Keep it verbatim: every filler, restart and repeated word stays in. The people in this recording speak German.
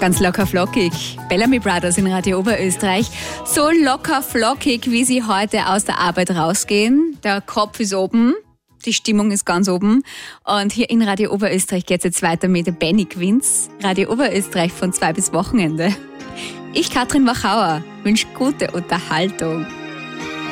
Ganz locker flockig. Bellamy Brothers in Radio Oberösterreich. So locker flockig, wie sie heute aus der Arbeit rausgehen. Der Kopf ist oben, die Stimmung ist ganz oben. Und hier in Radio Oberösterreich geht es jetzt weiter mit Benny Quinz. Radio Oberösterreich von zwei bis Wochenende. Ich, Katrin Wachauer, wünsche gute Unterhaltung.